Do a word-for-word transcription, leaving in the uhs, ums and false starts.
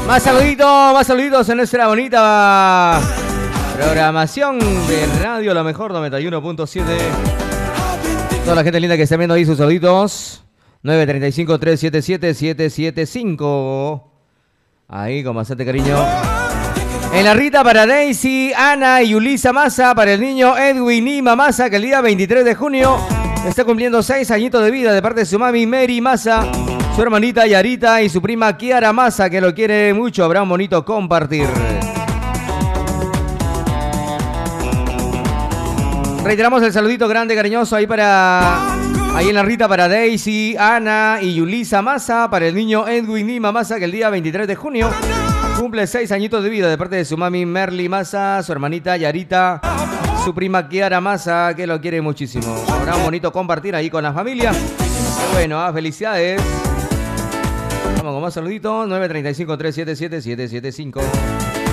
Más saluditos, más saluditos en nuestra bonita programación de Radio La Mejor noventa y uno punto siete. Toda la gente linda que está viendo ahí sus saluditos. nueve tres cinco, tres siete siete, siete siete cinco. Ahí con bastante cariño. En la Rita para Daisy, Ana y Yulisa Maza. Para el niño Edwin Nima Maza, que el día veintitrés de junio está cumpliendo seis añitos de vida, de parte de su mami Mary Maza, su hermanita Yarita y su prima Kiara Maza, que lo quiere mucho. Habrá un bonito compartir. Reiteramos el saludito grande, cariñoso ahí para... Ahí en la Rita para Daisy, Ana y Yulisa Maza. Para el niño Edwin Nima Maza, que el día veintitrés de junio cumple seis añitos de vida, de parte de su mami Merly Maza, su hermanita Yarita, su prima Kiara Maza, que lo quiere muchísimo. Habrá un bonito compartir ahí con la familia. Bueno, ah, felicidades. Vamos con más saluditos. nueve tres cinco, tres siete siete, siete siete cinco.